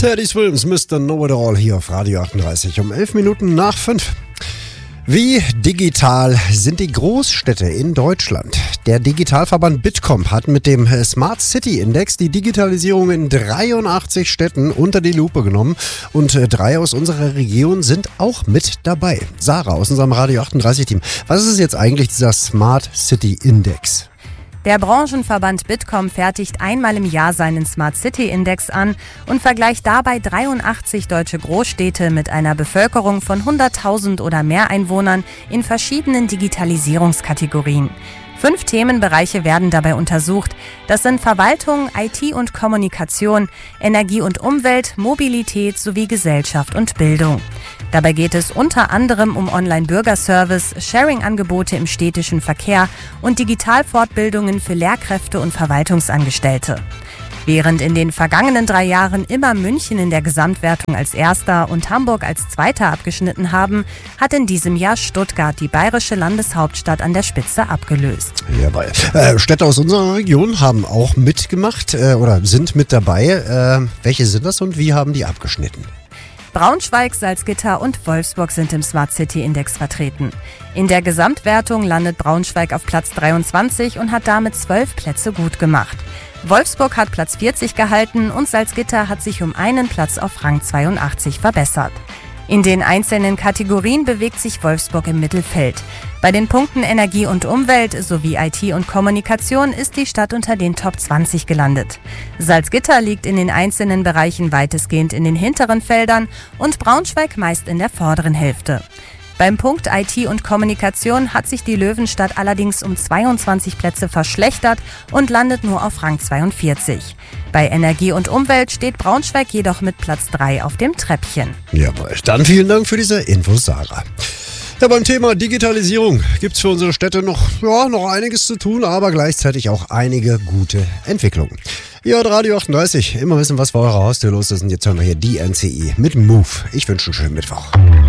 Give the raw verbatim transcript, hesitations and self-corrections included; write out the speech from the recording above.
Teddy Swims, Mister Know It All hier auf Radio achtunddreißig um elf Minuten nach fünf. Wie digital sind die Großstädte in Deutschland? Der Digitalverband Bitkom hat mit dem Smart City Index die Digitalisierung in dreiundachtzig Städten unter die Lupe genommen und drei aus unserer Region sind auch mit dabei. Sarah aus unserem Radio achtunddreißig Team. Was ist jetzt eigentlich dieser Smart City Index? Der Branchenverband Bitkom fertigt einmal im Jahr seinen Smart City Index an und vergleicht dabei dreiundachtzig deutsche Großstädte mit einer Bevölkerung von hunderttausend oder mehr Einwohnern in verschiedenen Digitalisierungskategorien. Fünf Themenbereiche werden dabei untersucht. Das sind Verwaltung, I T und Kommunikation, Energie und Umwelt, Mobilität sowie Gesellschaft und Bildung. Dabei geht es unter anderem um Online-Bürgerservice, Sharing-Angebote im städtischen Verkehr und Digitalfortbildungen für Lehrkräfte und Verwaltungsangestellte. Während in den vergangenen drei Jahren immer München in der Gesamtwertung als Erster und Hamburg als Zweiter abgeschnitten haben, hat in diesem Jahr Stuttgart die bayerische Landeshauptstadt an der Spitze abgelöst. Jawohl. Äh, Städte aus unserer Region haben auch mitgemacht äh, oder sind mit dabei. Äh, welche sind das und wie haben die abgeschnitten? Braunschweig, Salzgitter und Wolfsburg sind im Smart City Index vertreten. In der Gesamtwertung landet Braunschweig auf Platz dreiundzwanzig und hat damit zwölf Plätze gut gemacht. Wolfsburg hat Platz vierzig gehalten und Salzgitter hat sich um einen Platz auf Rang zweiundachtzig verbessert. In den einzelnen Kategorien bewegt sich Wolfsburg im Mittelfeld. Bei den Punkten Energie und Umwelt sowie I T und Kommunikation ist die Stadt unter den Top zwanzig gelandet. Salzgitter liegt in den einzelnen Bereichen weitestgehend in den hinteren Feldern und Braunschweig meist in der vorderen Hälfte. Beim Punkt I T und Kommunikation hat sich die Löwenstadt allerdings um zweiundzwanzig Plätze verschlechtert und landet nur auf Rang zweiundvierzig. Bei Energie und Umwelt steht Braunschweig jedoch mit Platz drei auf dem Treppchen. Jawohl, dann vielen Dank für diese Infos, Sarah. Ja, beim Thema Digitalisierung gibt es für unsere Städte noch, ja, noch einiges zu tun, aber gleichzeitig auch einige gute Entwicklungen. Ihr hört Radio achtunddreißig, immer wissen, was vor eurer Haustür los ist und jetzt hören wir hier die N C I mit Move. Ich wünsche einen schönen Mittwoch.